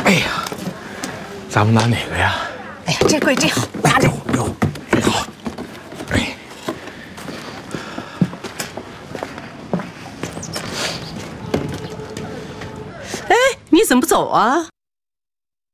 哎呀，咱们拿哪个呀？ 哎呀，这贵这好，拿着。 好。哎， 哎，你怎么不走啊？